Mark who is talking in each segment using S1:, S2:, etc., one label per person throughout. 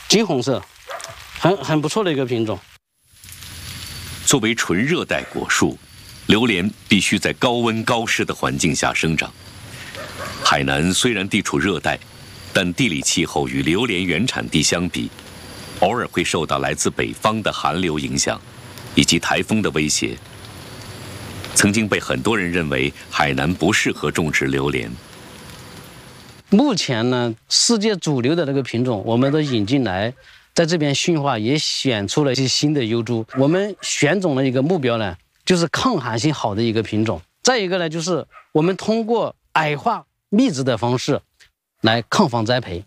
S1: 金红色，很不错的一个品种。
S2: 作为纯热带果树，榴莲必须在高温高湿的环境下生长。海南虽然地处热带，但地理气候与榴莲原产地相比，偶尔会受到来自北方的寒流影响，以及台风的威胁。曾经被很多人认为海南不适合种植榴莲。
S1: 目前呢，世界主流的那个品种，我们都引进来，在这边驯化，也选出了一些新的优株。我们选种的一个目标呢，就是抗寒性好的一个品种。再一个呢，就是我们通过矮化密植的方式来抗防栽培。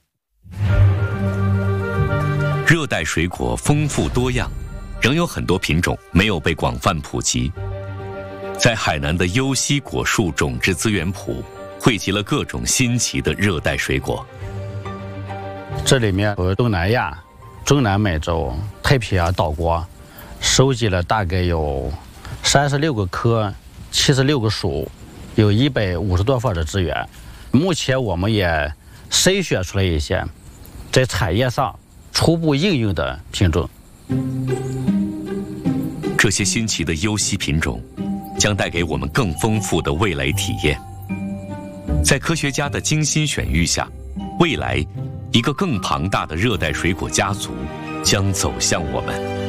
S2: 热带水果丰富多样，仍有很多品种没有被广泛普及。在海南的优溪果树种植资源库，汇集了各种新奇的热带水果。
S3: 这里面有东南亚、中南美洲、太平洋岛国，收集了大概有36个科、76个属，有150多份的资源。目前我们也筛选出来一些在产业上初步应用的品种。
S2: 这些新奇的优溪品种将带给我们更丰富的味蕾体验。在科学家的精心选育下，未来一个更庞大的热带水果家族将走向我们。